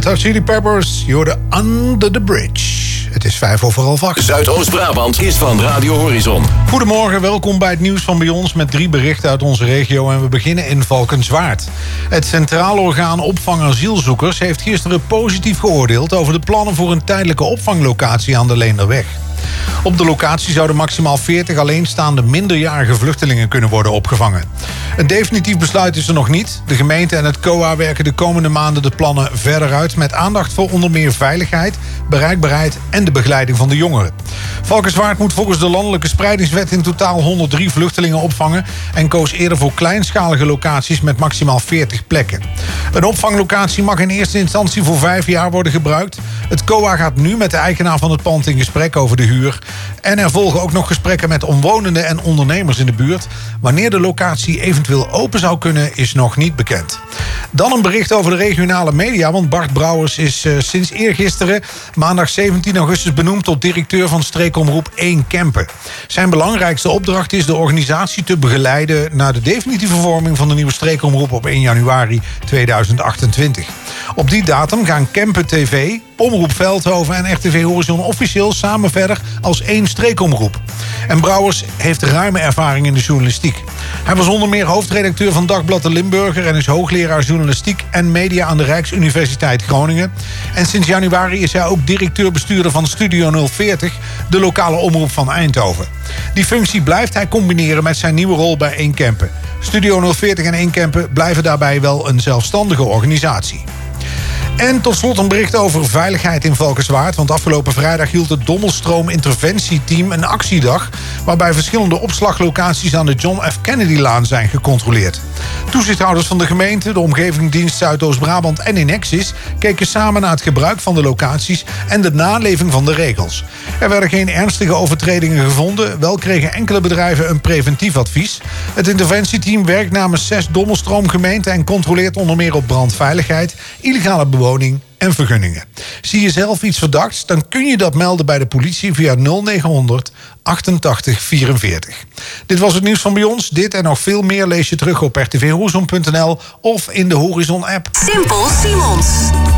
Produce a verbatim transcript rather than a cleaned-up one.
Red Hot Chili Peppers, you're Under the Bridge. Het is vijf over half acht. Zuidoost-Brabant is van Radio Horizon. Goedemorgen, welkom bij het nieuws van bij ons met drie berichten uit onze regio en we beginnen in Valkenswaard. Het Centraal Orgaan Opvang Asielzoekers heeft gisteren positief geoordeeld over de plannen voor een tijdelijke opvanglocatie aan de Leenderweg. Op de locatie zouden maximaal veertig alleenstaande minderjarige vluchtelingen kunnen worden opgevangen. Een definitief besluit is er nog niet. De gemeente en het C O A werken de komende maanden de plannen verder uit met aandacht voor onder meer veiligheid, bereikbaarheid en de begeleiding van de jongeren. Valkenswaard moet volgens de landelijke spreidingswet in totaal honderddrie vluchtelingen opvangen en koos eerder voor kleinschalige locaties met maximaal veertig plekken. Een opvanglocatie mag in eerste instantie voor vijf jaar worden gebruikt. Het C O A gaat nu met de eigenaar van het pand in gesprek over de huur. En er volgen ook nog gesprekken met omwonenden en ondernemers in de buurt. Wanneer de locatie eventueel open zou kunnen, is nog niet bekend. Dan een bericht over de regionale media, want Bart Brouwers is uh, sinds eergisteren, maandag zeventien augustus, benoemd tot directeur van streekomroep één Kempen. Zijn belangrijkste opdracht is de organisatie te begeleiden naar de definitieve vorming van de nieuwe streekomroep op één januari tweeduizend achtentwintig. Op die datum gaan Kempen T V, Omroep Veldhoven en R T V Horizon officieel samen verder als één streekomroep. En Brouwers heeft ruime ervaring in de journalistiek. Hij was onder meer hoofdredacteur van Dagblad de Limburger en is hoogleraar journalistiek en media aan de Rijksuniversiteit Groningen. En sinds januari is hij ook directeur-bestuurder van Studio nul veertig, de lokale omroep van Eindhoven. Die functie blijft hij combineren met zijn nieuwe rol bij één Kempen. Studio nul veertig en één Kempen blijven daarbij wel een zelfstandige organisatie. En tot slot een bericht over veiligheid in Valkenswaard. Want afgelopen vrijdag hield het Dommelstroom Interventieteam een actiedag, waarbij verschillende opslaglocaties aan de John F. Kennedy-laan zijn gecontroleerd. Toezichthouders van de gemeente, de Omgevingsdienst Zuidoost-Brabant en Inexis keken samen naar het gebruik van de locaties en de naleving van de regels. Er werden geen ernstige overtredingen gevonden, wel kregen enkele bedrijven een preventief advies. Het interventieteam werkt namens zes Dommelstroomgemeenten en controleert onder meer op brandveiligheid, illegale bewoning en vergunningen. Zie je zelf iets verdachts, dan kun je dat melden bij de politie via nul negenhonderd achtentachtig vierenveertig. Dit was het nieuws van bij ons. Dit en nog veel meer lees je terug op r t v horizon punt n l of in de Horizon app. Simpel Simons.